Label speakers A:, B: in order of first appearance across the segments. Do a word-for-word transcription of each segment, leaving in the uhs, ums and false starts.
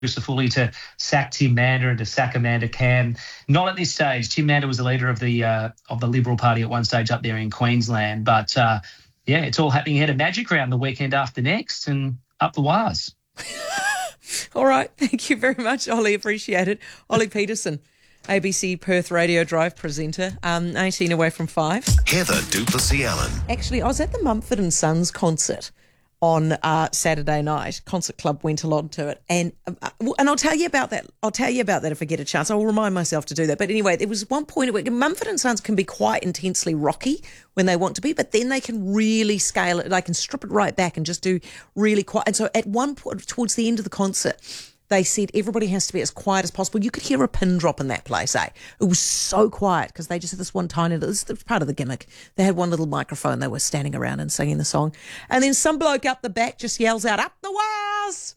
A: Fully to sack Tim Mander and to sack Amanda Cam. Not at this stage. Tim Mander was the leader of the uh, of the Liberal Party at one stage up there in Queensland. But, uh, yeah, it's all happening ahead of Magic Round the weekend after next and up the wires.
B: All right. Thank you very much, Ollie. Appreciate it. Ollie Peterson, A B C Perth Radio Drive presenter, um, eighteen away from five.
C: Heather du Plessis-Allen. Actually,
B: I was at the Mumford and Sons concert on uh, Saturday night. Concert Club went along to it, and uh, and I'll tell you about that. I'll tell you about that if I get a chance. I'll remind myself to do that. But anyway, there was one point where Mumford and Sons can be quite intensely rocky when they want to be, but then they can really scale it. They can strip it right back and just do really quiet. And so at one point, towards the end of the concert, they said everybody has to be as quiet as possible. You could hear a pin drop in that place, eh? It was so quiet because they just had this one tiny, this was part of the gimmick. They had one little microphone. They were standing around and singing the song. And then some bloke up the back just yells out, "Up the wires!"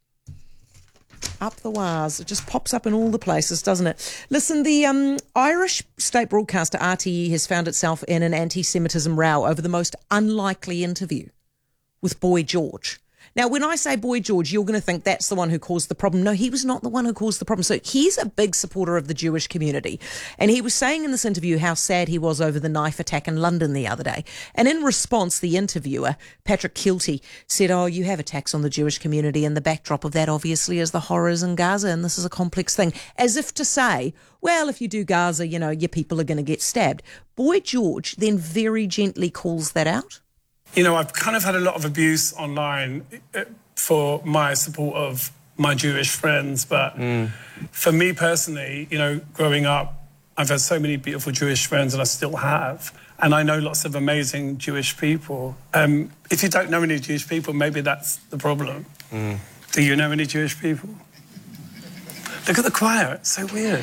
B: Up the wires. It just pops up in all the places, doesn't it? Listen, the um, Irish state broadcaster R T E has found itself in an anti-Semitism row over the most unlikely interview with Boy George. Now, when I say Boy George, you're going to think that's the one who caused the problem. No, he was not the one who caused the problem. So he's a big supporter of the Jewish community. And he was saying in this interview how sad he was over the knife attack in London the other day. And in response, the interviewer, Patrick Kilty, said, oh, you have attacks on the Jewish community, and the backdrop of that obviously is the horrors in Gaza, and this is a complex thing. As if to say, well, if you do Gaza, you know, your people are going to get stabbed. Boy George then very gently calls that out.
D: You know, I've kind of had a lot of abuse online for my support of my Jewish friends, but mm. for me personally, you know, growing up, I've had so many beautiful Jewish friends, and I still have, and I know lots of amazing Jewish people. Um, if you don't know any Jewish people, maybe that's the problem. Mm. Do you know any Jewish people? Look at the choir, it's so weird.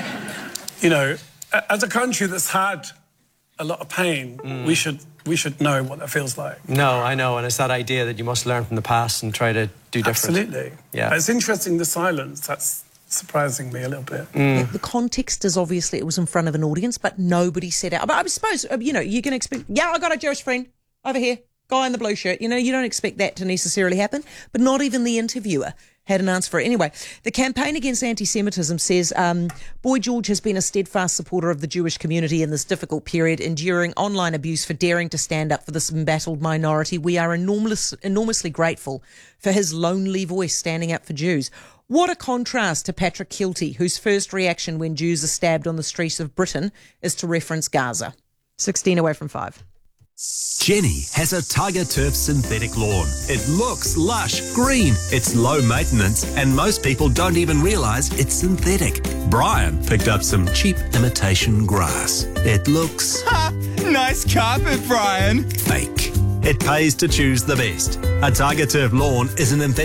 D: You know, as a country that's had a lot of pain, mm. we should we should know what that feels like.
E: No, I know, and it's that idea that you must learn from the past and try to do different.
D: Absolutely.
E: Yeah.
D: But it's interesting, the silence, that's surprising me a little bit.
B: Mm. The context is obviously it was in front of an audience, but nobody said out. But I suppose, you know, you can expect, yeah, I got a Jewish friend over here, guy in the blue shirt. You know, you don't expect that to necessarily happen, but not even the interviewer had an answer for it. Anyway, the campaign against anti-Semitism says um, Boy George has been a steadfast supporter of the Jewish community in this difficult period, enduring online abuse for daring to stand up for this embattled minority. We are enormous, enormously grateful for his lonely voice standing up for Jews. What a contrast to Patrick Kilty, whose first reaction when Jews are stabbed on the streets of Britain is to reference Gaza. sixteen away from five.
C: Jenny has a Tiger Turf synthetic lawn. It looks lush, green, it's low maintenance, and most people don't even realise it's synthetic. Brian picked up some cheap imitation grass. It looks...
F: Ha! Nice carpet, Brian.
C: Fake. It pays to choose the best. A Tiger Turf lawn is an investment.